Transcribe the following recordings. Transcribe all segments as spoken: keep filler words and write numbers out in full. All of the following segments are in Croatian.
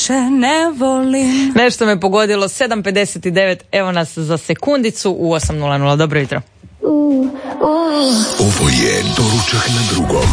Ne volim. Nešto me pogodilo, sedam pedeset devet, evo nas za sekundicu u osam nula nula. Dobro jutro. Ovo je Doručak na drugom.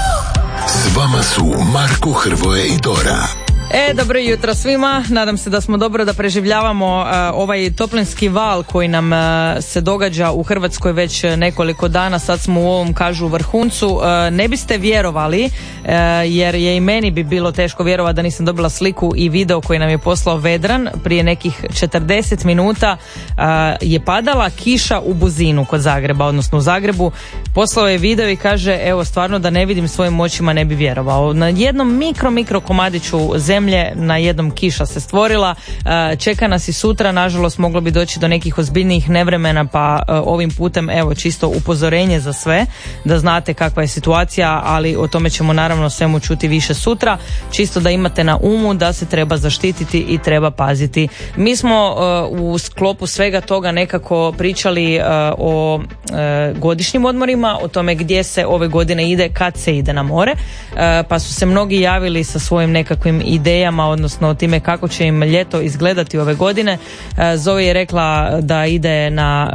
S vama su Marko, Hrvoje i Dora. E, dobro jutro svima, nadam se da smo dobro da preživljavamo uh, ovaj toplinski val koji nam uh, se događa u Hrvatskoj već nekoliko dana, sad smo u ovom, kažu, vrhuncu. Uh, ne biste vjerovali, uh, jer je i meni bi bilo teško vjerovati da nisam dobila sliku i video koji nam je poslao Vedran prije nekih četrdeset minuta. Uh, je padala kiša u Buzinu kod Zagreba, odnosno u Zagrebu. Poslao je video i kaže, evo stvarno da ne vidim svojim očima ne bi vjerovao. Na jednom mikro mikro komadiću zemlje na jednom kiša se stvorila, čeka nas i sutra, nažalost moglo bi doći do nekih ozbiljnijih nevremena, pa ovim putem evo čisto upozorenje za sve da znate kakva je situacija, ali o tome ćemo naravno svemu čuti više sutra, čisto da imate na umu da se treba zaštititi i treba paziti. Mi smo u sklopu svega toga nekako pričali o godišnjim odmorima, o tome gdje se ove godine ide, kad se ide na more, pa su se mnogi javili sa svojim nekakvim idejama, odnosno o time kako će im ljeto izgledati ove godine. Zoe je rekla da ide na,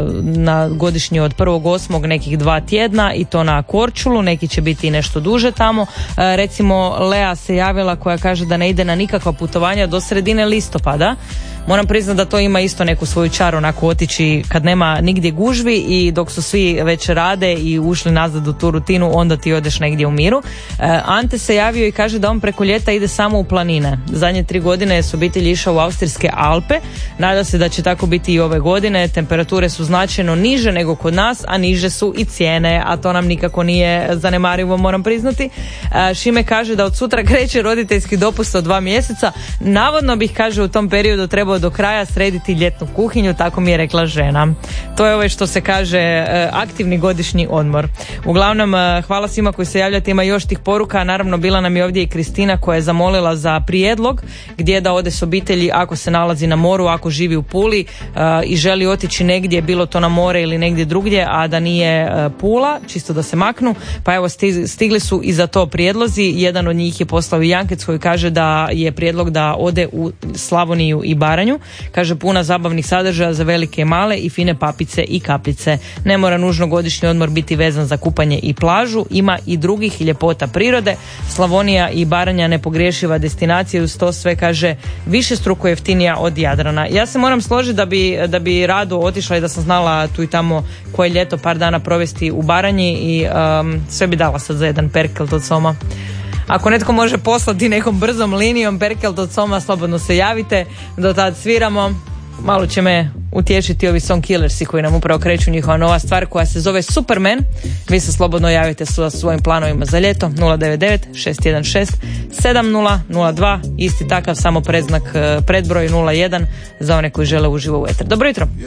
na godišnji od prvog osmog nekih dva tjedna i to na Korčulu, neki će biti i nešto duže tamo. Recimo Lea se javila koja kaže da ne ide na nikakva putovanja do sredine listopada. Moram priznati da to ima isto neku svoju čar, onako otići kad nema nigdje gužvi i dok su svi već rade i ušli nazad u tu rutinu, onda ti odeš negdje u miru. E, Ante se javio i kaže da on preko ljeta ide samo u planine. Zadnje tri godine su obitelj išao u Austrijske Alpe. Nada se da će tako biti i ove godine. Temperature su značajno niže nego kod nas, a niže su i cijene, a to nam nikako nije zanemarivo, moram priznati. E, Šime kaže da od sutra kreće roditeljski dopust od dva mjeseca. Navodno bih, kaže, u tom periodu trebao do kraja srediti ljetnu kuhinju, tako mi je rekla žena. To je ovo što se kaže aktivni godišnji odmor. Uglavnom, hvala svima koji se javljate, ima još tih poruka. Naravno, bila nam je ovdje i Kristina koja je zamolila za prijedlog gdje da ode s obitelji ako se nalazi na moru, ako živi u Puli uh, i želi otići negdje, bilo to na more ili negdje drugdje, a da nije uh, Pula, čisto da se maknu. Pa evo, stigli su i za to prijedlozi. Jedan od njih je poslao i Jankec koji kaže da je prijedlog da ode u Slavoniju i Baranju. Kaže, puna zabavnih sadržaja za velike i male i fine papice i kapljice. Ne mora nužno godišnji odmor biti vezan za kupanje i plažu, ima i drugih ljepota prirode. Slavonija i Baranja nepogriješiva destinacija, uz to sve, kaže, višestruko jeftinija od Jadrana. Ja se moram složiti da bi, da bi rado otišla i da sam znala tu i tamo koje ljeto par dana provesti u Baranji i um, sve bi dala sad za jedan perkelt od Soma. Ako netko može poslati nekom brzom linijom perkelt od Soma, slobodno se javite, do tad sviramo. Malo će me utješiti ovi Song Killersi koji nam upravo kreću, njihova nova stvar koja se zove Superman. Vi se slobodno javite sa svojim planovima za ljeto. Nula devet devet šest jedan šest sedam nula nula dva, isti takav, samo predznak, predbroj nula jedan za one koji žele uživo u eter. Dobro jutro.